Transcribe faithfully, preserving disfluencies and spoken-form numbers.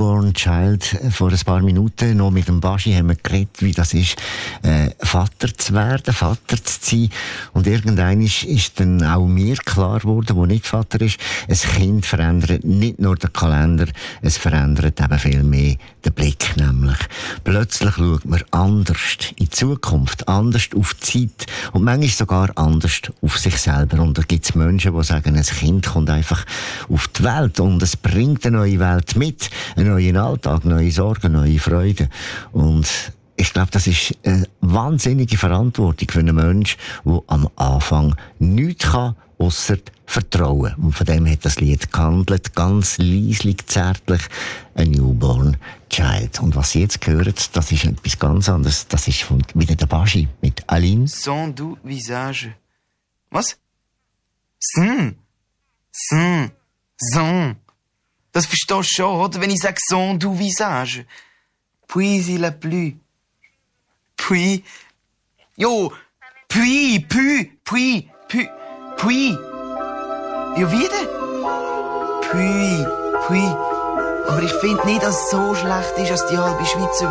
Newborn Child. Vor ein paar Minuten noch mit dem Baschi haben wir geredet, wie das ist, äh, Vater zu werden, Vater zu sein. Und irgendwann ist, ist dann auch mir klar geworden, wo nicht Vater ist, ein Kind verändert nicht nur den Kalender, es verändert eben viel mehr den Blick, nämlich. Plötzlich schaut man anders in die Zukunft, anders auf die Zeit und manchmal sogar anders auf sich selber. Und da gibt es Menschen, die sagen, ein Kind kommt einfach auf die Welt und es bringt eine neue Welt mit, einen neuen Alltag, neue Sorgen, neue Freuden. Und ich glaube, das ist eine wahnsinnige Verantwortung für einen Menschen, der am Anfang nichts kann, ausser Vertrauen. Und von dem hat das Lied gehandelt, ganz leislich, zärtlich, ein Newborn Child. Und was Sie jetzt hören, das ist etwas ganz anderes. Das ist von, wieder der Baschi mit Aline. Sans doux visage. Was? Hm. Hm. Son. Das verstehst du schon, oder? Wenn ich sage sans doux visage. Puis il a plu. Puis. Jo. Puis, puis, puis, puis, puis. Ja, wieder? Puis, puis. Aber ich finde nicht, dass es so schlecht ist, als die halbe Schweiz